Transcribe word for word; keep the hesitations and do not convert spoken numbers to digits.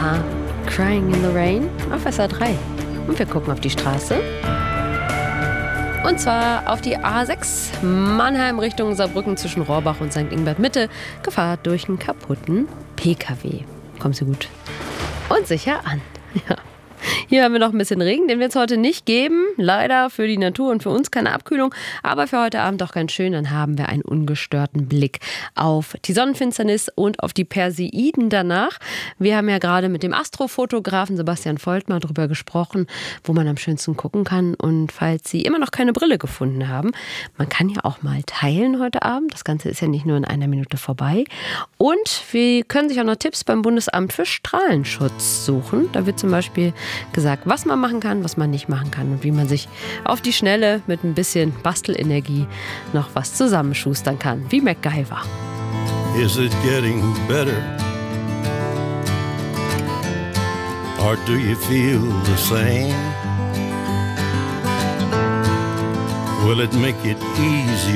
Aha, Crying in the Rain auf S R drei. Und wir gucken auf die Straße. Und zwar auf die A sechs Mannheim Richtung Saarbrücken zwischen Rohrbach und Sankt Ingbert Mitte. Gefahr durch einen kaputten P K W. Kommen Sie gut und sicher an. Ja. Hier haben wir noch ein bisschen Regen, den wird es heute nicht geben. Leider für die Natur und für uns keine Abkühlung. Aber für heute Abend doch ganz schön. Dann haben wir einen ungestörten Blick auf die Sonnenfinsternis und auf die Perseiden danach. Wir haben ja gerade mit dem Astrofotografen Sebastian Voigt mal drüber gesprochen, wo man am schönsten gucken kann. Und falls Sie immer noch keine Brille gefunden haben, man kann ja auch mal teilen heute Abend. Das Ganze ist ja nicht nur in einer Minute vorbei. Und wir können sich auch noch Tipps beim Bundesamt für Strahlenschutz suchen. Da wird zum Beispiel gesagt, was man machen kann, was man nicht machen kann und wie man sich auf die Schnelle mit ein bisschen Bastelenergie noch was zusammenschustern kann, wie MacGyver. Is it getting better? Or do you feel the same? Will it make it easier?